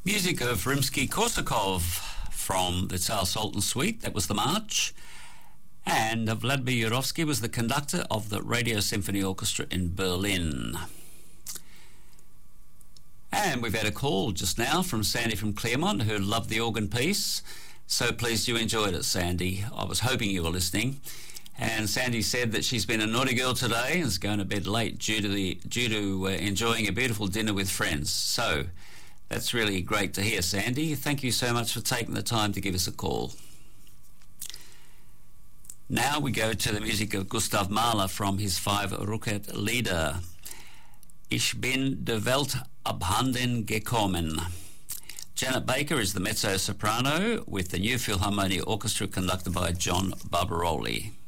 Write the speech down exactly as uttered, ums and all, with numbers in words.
Music of Rimsky-Korsakov from the Tsar Sultan Suite, that was the march. And Vladimir Yurovsky was the conductor of the Radio Symphony Orchestra in Berlin. And we've had a call just now from Sandy from Claremont, who loved the organ piece. So pleased you enjoyed it, Sandy. I was hoping you were listening. And Sandy said that she's been a naughty girl today and is going to bed late due to the due to uh, enjoying a beautiful dinner with friends. So that's really great to hear, Sandy. Thank you so much for taking the time to give us a call. Now we go to the music of Gustav Mahler from his five Rückert Lieder. Ich bin der Welt abhanden gekommen. Janet Baker is the mezzo-soprano with the New Philharmonia Orchestra conducted by John Barbaroli.